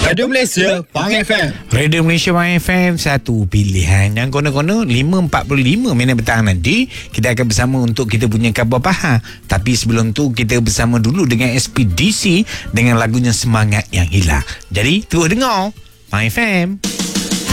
Radio Malaysia Pang FM. Radio Malaysia Pang FM, satu pilihan. Yang kono-kono 5.45 minit petang nanti kita akan bersama untuk kita punya khabar Pahang. Tapi sebelum tu kita bersama dulu dengan SPDC dengan lagunya Semangat Yang Hilang. Jadi terus dengar Pang FM.